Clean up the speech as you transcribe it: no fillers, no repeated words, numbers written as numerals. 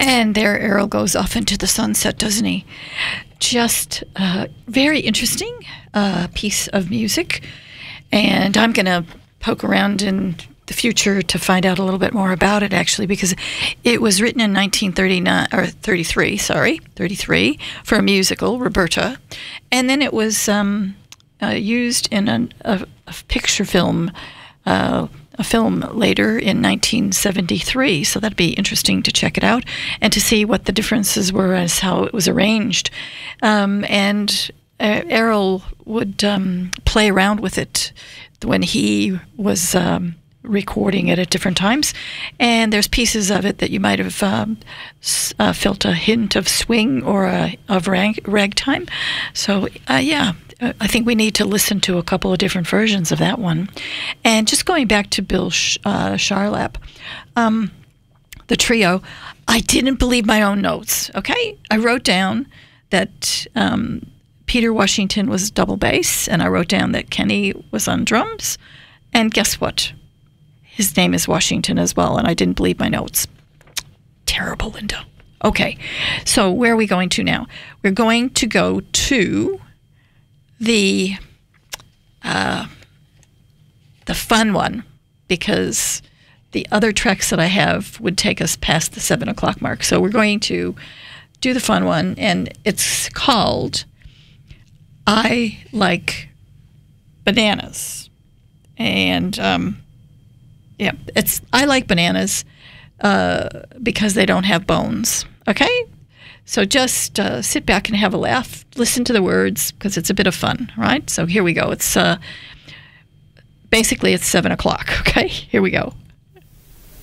And there Errol goes off into the sunset, doesn't he? Just very interesting piece of music. And I'm going to poke around in the future to find out a little bit more about it, actually, because it was written in 1933 for a musical, Roberta. And then it was used in a picture film, a film later in 1973. So that'd be interesting to check it out and to see what the differences were as how it was arranged. And Errol would play around with it when he was recording it at different times, and there's pieces of it that you might have felt a hint of swing or of ragtime. So I think we need to listen to a couple of different versions of that one. And just going back to Bill Charlap, the trio, I didn't believe my own notes. Okay, I wrote down that Peter Washington was double bass, and I wrote down that Kenny was on drums, and guess what? His name is Washington as well, and I didn't believe my notes. Terrible, Linda. Okay, so where are we going to now? We're going to go to the fun one, because the other tracks that I have would take us past the 7 o'clock mark. So we're going to do the fun one, and it's called I Like Bananas. And yeah, it's I like bananas because they don't have bones. Okay, so just sit back and have a laugh. Listen to the words because it's a bit of fun, right? So here we go. It's basically it's 7 o'clock. Okay, here we go.